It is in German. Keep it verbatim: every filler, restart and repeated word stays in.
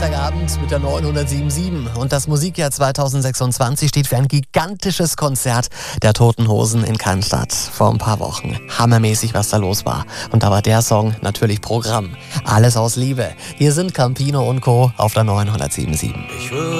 Freitagabend mit der neunhundertsieben Komma sieben. Und das Musikjahr zweitausendsechsundzwanzig steht für ein gigantisches Konzert der Toten Hosen in Cannstatt vor ein paar Wochen. Hammermäßig, was da los war. Und da war der Song natürlich Programm. Alles aus Liebe. Hier sind Campino und Co. auf der neunhundertsieben Komma sieben.